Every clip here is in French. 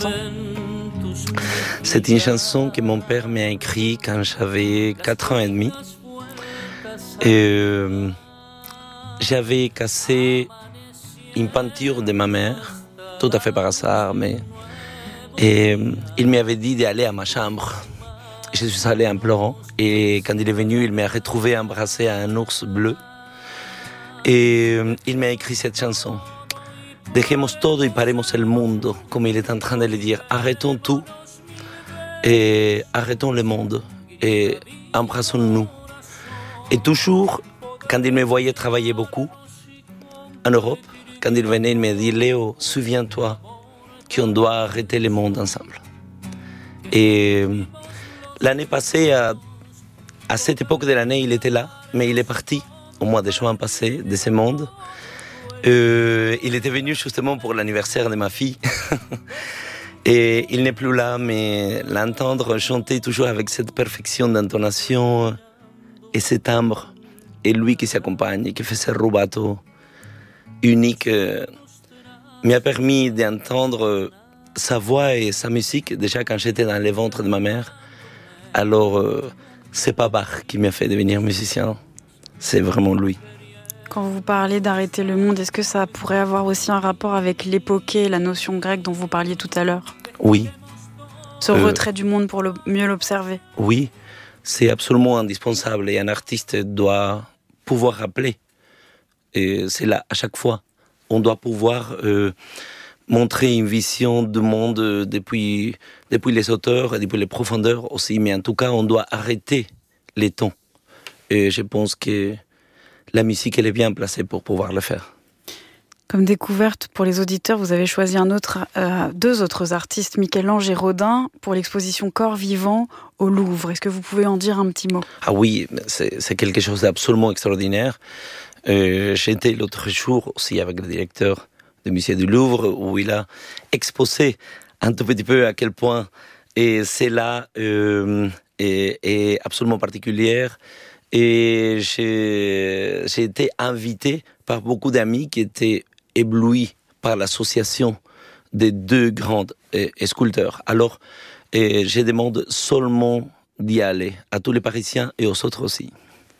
C'est une chanson que mon père m'a écrite quand j'avais 4 ans et demi. Et j'avais cassé une peinture de ma mère, tout à fait par hasard, mais il m'avait dit d'aller à ma chambre. Je suis allé en pleurant et quand il est venu, il m'a retrouvé embrassé à un ours bleu et il m'a écrit cette chanson. Dejemos todo y paremos el mundo, comme il est en train de le dire. Arrêtons tout et arrêtons le monde et embrassons-nous. Et toujours, quand il me voyait travailler beaucoup en Europe, quand il venait, il me dit « Léo, souviens-toi qu'on doit arrêter le monde ensemble ». Et l'année passée, à cette époque de l'année, il était là, mais il est parti au mois de juin passé de ce monde. Il était venu justement pour l'anniversaire de ma fille. Et il n'est plus là, mais l'entendre chanter toujours avec cette perfection d'intonation et ce timbre, et lui qui s'accompagne, et qui fait ce rubato unique, m'a permis d'entendre sa voix et sa musique déjà quand j'étais dans le ventre de ma mère. Alors, c'est pas Bach qui m'a fait devenir musicien, c'est vraiment lui. Quand vous parlez d'arrêter le monde, est-ce que ça pourrait avoir aussi un rapport avec l'époquée, la notion grecque dont vous parliez tout à l'heure ? Oui. Ce retrait du monde pour mieux l'observer ? Oui, c'est absolument indispensable et un artiste doit pouvoir rappeler. Et c'est là, à chaque fois, on doit pouvoir montrer une vision du monde depuis les auteurs et depuis les profondeurs aussi, mais en tout cas, on doit arrêter les temps. Et je pense que la musique, elle est bien placée pour pouvoir le faire. Comme découverte pour les auditeurs, vous avez choisi deux autres artistes, Michel-Ange et Rodin, pour l'exposition Corps vivant au Louvre. Est-ce que vous pouvez en dire un petit mot ? Ah oui, c'est quelque chose d'absolument extraordinaire. J'étais l'autre jour aussi avec le directeur du musée du Louvre, où il a exposé un tout petit peu à quel point c'est-là est absolument particulière. Et j'ai été invité par beaucoup d'amis qui étaient éblouis par l'association des deux grands sculpteurs. Alors, je demande seulement d'y aller, à tous les Parisiens et aux autres aussi.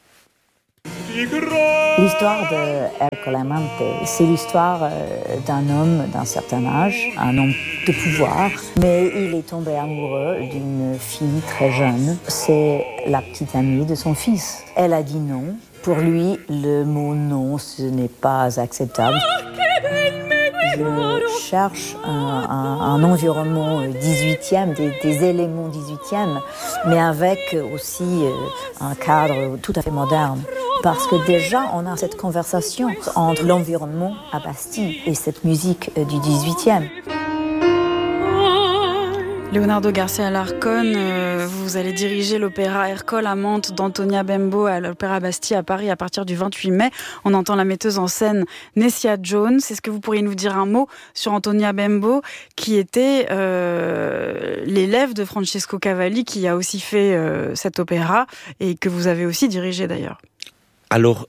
L'histoire de Ercole Amante, c'est l'histoire d'un homme d'un certain âge, un homme de pouvoir, mais il est tombé amoureux d'une fille très jeune. C'est la petite amie de son fils. Elle a dit non. Pour lui, le mot non, ce n'est pas acceptable. Je cherche un environnement 18e, des éléments 18e, mais avec aussi un cadre tout à fait moderne. Parce que déjà, on a cette conversation entre l'environnement à Bastille et cette musique du 18e. Leonardo Garcia Alarcón, vous allez diriger l'opéra Ercole Amante d'Antonia Bembo à l'Opéra Bastille à Paris à partir du 28 mai. On entend la metteuse en scène Nessia Jones. Est-ce que vous pourriez nous dire un mot sur Antonia Bembo, qui était l'élève de Francesco Cavalli, qui a aussi fait cet opéra et que vous avez aussi dirigé d'ailleurs? Alors,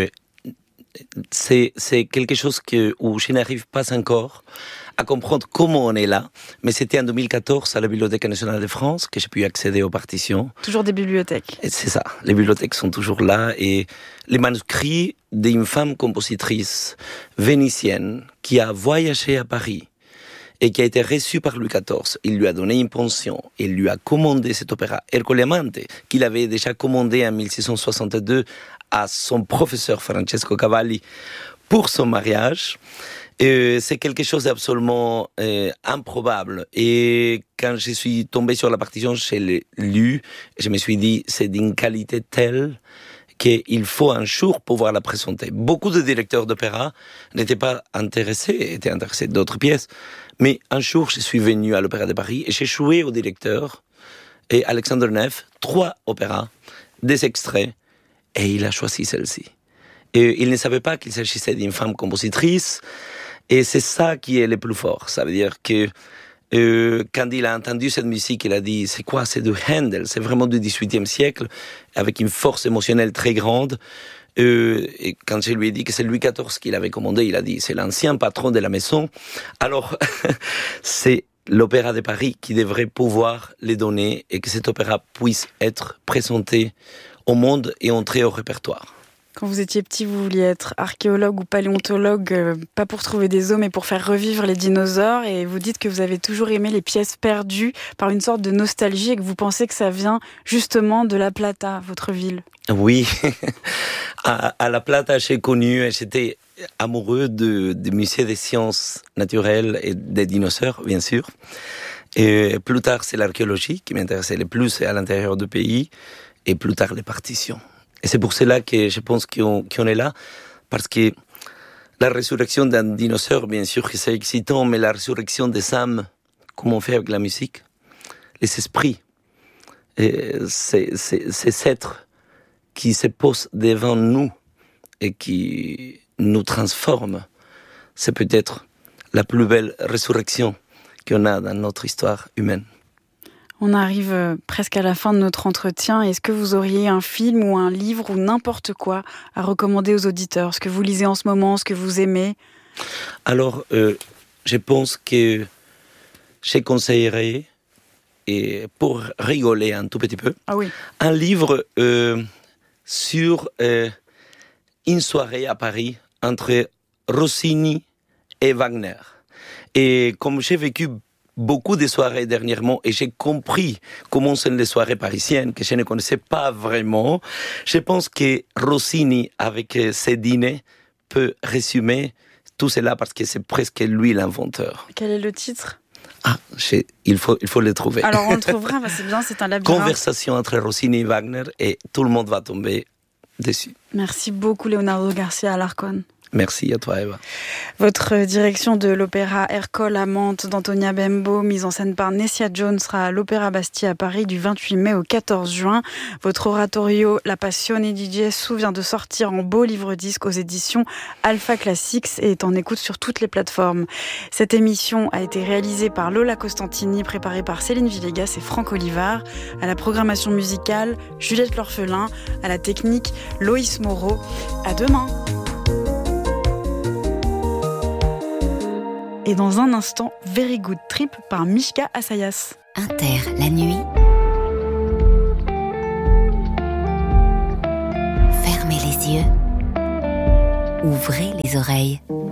c'est quelque chose où je n'arrive pas encore à comprendre comment on est là, mais c'était en 2014 à la Bibliothèque nationale de France que j'ai pu accéder aux partitions. Toujours des bibliothèques. Et c'est ça, les bibliothèques sont toujours là, et les manuscrits d'une femme compositrice vénitienne qui a voyagé à Paris et qui a été reçue par Louis XIV. Il lui a donné une pension, il lui a commandé cet opéra Ercole Amante, qu'il avait déjà commandé en 1662 à son professeur Francesco Cavalli pour son mariage. C'est quelque chose d'absolument improbable. Et quand je suis tombé sur la partition, je l'ai lu, je me suis dit, c'est d'une qualité telle qu'il faut un jour pouvoir la présenter. Beaucoup de directeurs d'opéra n'étaient pas intéressés, étaient intéressés d'autres pièces. Mais un jour, je suis venu à l'Opéra de Paris et j'ai joué au directeur et Alexandre Neff 3 opéras, des extraits, et il a choisi celle-ci. Et il ne savait pas qu'il s'agissait d'une femme compositrice. Et c'est ça qui est le plus fort. Ça veut dire que quand il a entendu cette musique, il a dit « c'est quoi ? C'est du Handel, c'est vraiment du XVIIIe siècle, avec une force émotionnelle très grande. » Et quand je lui ai dit que c'est Louis XIV qui l'avait commandé, il a dit « c'est l'ancien patron de la maison. » Alors, c'est l'Opéra de Paris qui devrait pouvoir les donner et que cet opéra puisse être présenté au monde et entrer au répertoire. Quand vous étiez petit, vous vouliez être archéologue ou paléontologue, pas pour trouver des os, mais pour faire revivre les dinosaures. Et vous dites que vous avez toujours aimé les pièces perdues par une sorte de nostalgie et que vous pensez que ça vient justement de La Plata, votre ville. Oui, à La Plata, j'ai connu, j'étais amoureux du musée des sciences naturelles et des dinosaures, bien sûr. Et plus tard, c'est l'archéologie qui m'intéressait le plus à l'intérieur du pays, et plus tard, les partitions. Et c'est pour cela que je pense qu'on est là, parce que la résurrection d'un dinosaure, bien sûr que c'est excitant, mais la résurrection des âmes, comme on fait avec la musique, les esprits, ces êtres qui se posent devant nous et qui nous transforment, c'est peut-être la plus belle résurrection qu'on a dans notre histoire humaine. On arrive presque à la fin de notre entretien. Est-ce que vous auriez un film ou un livre ou n'importe quoi à recommander aux auditeurs? Ce que vous lisez en ce moment, ce que vous aimez? Alors, je pense que je conseillerais, et pour rigoler un tout petit peu, un livre sur une soirée à Paris entre Rossini et Wagner. Et comme j'ai vécu beaucoup de soirées dernièrement et j'ai compris comment sont les soirées parisiennes que je ne connaissais pas vraiment, je pense que Rossini, avec ses dîners, peut résumer tout cela parce que c'est presque lui l'inventeur. Quel est le titre ? Il faut le trouver. Alors on le trouvera, c'est bien, c'est un labyrinthe. Conversation entre Rossini et Wagner et tout le monde va tomber dessus. Merci beaucoup Leonardo Garcia Alarcón. Merci à toi Eva. Votre direction de l'opéra Ercole à Mantes d'Antonia Bembo, mise en scène par Nessia Jones, sera à l'Opéra Bastille à Paris du 28 mai au 14 juin. Votre oratorio La Passione di Gesù vient de sortir en beau livre-disque aux éditions Alpha Classics et est en écoute sur toutes les plateformes. Cette émission a été réalisée par Lola Costantini, préparée par Céline Villegas et Franck Olivard. À la programmation musicale, Juliette L'Orphelin. À la technique, Loïs Moreau. À demain. Et dans un instant, Very Good Trip par Mishka Assayas. Inter, la nuit. Fermez les yeux. Ouvrez les oreilles.